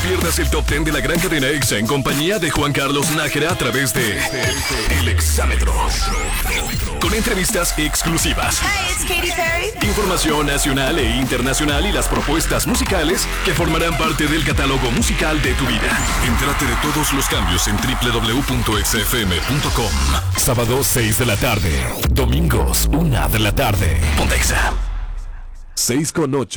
pierdas el top 10 de la gran cadena EXA en compañía de Juan Carlos Nájera a través de El Exámetro. Con entrevistas exclusivas. Hi, it's Katy Perry. Información nacional e internacional y las propuestas musicales que formarán parte del catálogo musical de tu vida. Entérate de todos los cambios en www.exafm.com. Sábado 6 de la tarde. Domingos 1 de la tarde. Ponte EXA. 6 con 8.